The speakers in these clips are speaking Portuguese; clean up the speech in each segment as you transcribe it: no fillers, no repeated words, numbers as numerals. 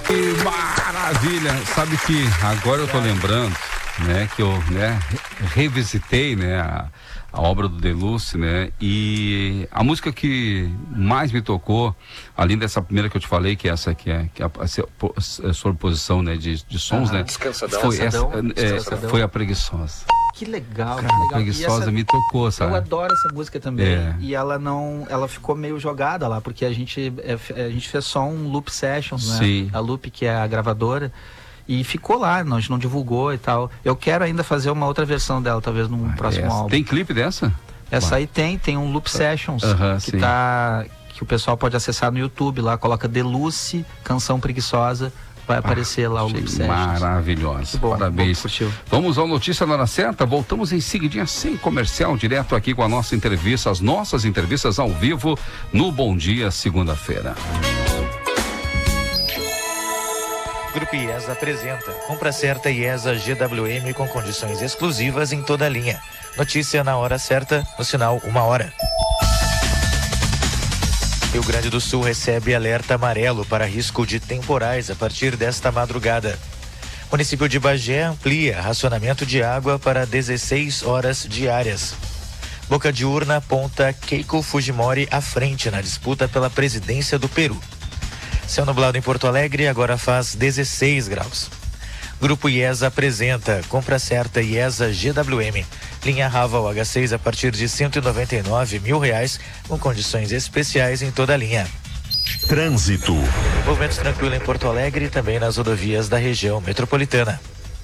Que maravilha! Sabe que agora eu tô lembrando, né, que eu, revisitei, a obra do Deluce, e a música que mais me tocou, além dessa primeira que eu te falei, que é essa que é a sobreposição, de sons, foi a Preguiçosa. Que legal, Cara, que legal. Preguiçosa me tocou, sabe? Eu adoro essa música também. E ela ficou meio jogada lá, porque a gente fez só um loop sessions, né? Sim. A Loop, que é a gravadora, e ficou lá, nós não divulgou e tal. Eu quero ainda fazer uma outra versão dela, talvez num próximo álbum. Tem clipe dessa? Essa aí tem um loop sessions que o pessoal pode acessar no YouTube lá, coloca Deluce, Canção Preguiçosa. Vai aparecer lá o Loop Sessions. Maravilhosa. Bom, parabéns. Vamos ao Notícia na Hora Certa. Voltamos em seguidinha, sem comercial, direto aqui com a nossa entrevista, as nossas entrevistas ao vivo no Bom Dia, segunda-feira. Grupo IESA apresenta Compra Certa IESA GWM com condições exclusivas em toda a linha. Notícia na hora certa, no sinal 1h. Rio Grande do Sul recebe alerta amarelo para risco de temporais a partir desta madrugada. Município de Bagé amplia racionamento de água para 16 horas diárias. Boca de Urna aponta Keiko Fujimori à frente na disputa pela presidência do Peru. Céu nublado em Porto Alegre, agora faz 16 graus. Grupo IESA apresenta Compra Certa IESA GWM. Linha Raval H6 a partir de R$199 mil, com condições especiais em toda a linha. Trânsito. Movimento tranquilo em Porto Alegre e também nas rodovias da região metropolitana.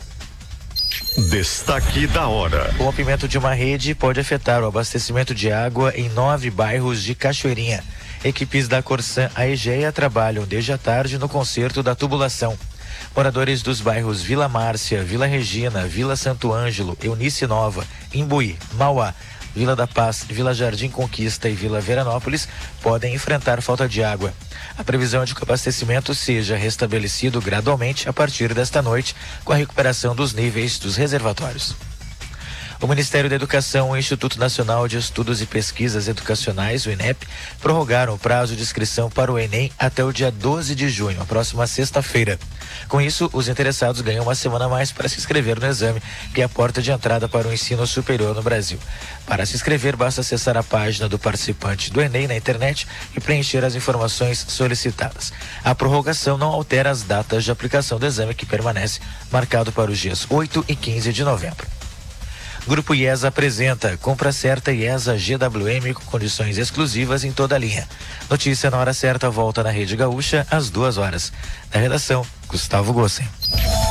Destaque da hora. O rompimento de uma rede pode afetar o abastecimento de água em 9 bairros de Cachoeirinha. Equipes da Corsan Aegea trabalham desde a tarde no conserto da tubulação. Moradores dos bairros Vila Márcia, Vila Regina, Vila Santo Ângelo, Eunice Nova, Imbuí, Mauá, Vila da Paz, Vila Jardim Conquista e Vila Veranópolis podem enfrentar falta de água. A previsão é de que o abastecimento seja restabelecido gradualmente a partir desta noite, com a recuperação dos níveis dos reservatórios. O Ministério da Educação e o Instituto Nacional de Estudos e Pesquisas Educacionais, o INEP, prorrogaram o prazo de inscrição para o Enem até o dia 12 de junho, a próxima sexta-feira. Com isso, os interessados ganham uma semana a mais para se inscrever no exame, que é a porta de entrada para o ensino superior no Brasil. Para se inscrever, basta acessar a página do participante do Enem na internet e preencher as informações solicitadas. A prorrogação não altera as datas de aplicação do exame, que permanece marcado para os dias 8 e 15 de novembro. Grupo IESA apresenta Compra Certa IESA GWM com condições exclusivas em toda a linha. Notícia na hora certa volta na Rede Gaúcha às 2 horas. Da redação, Gustavo Gossen.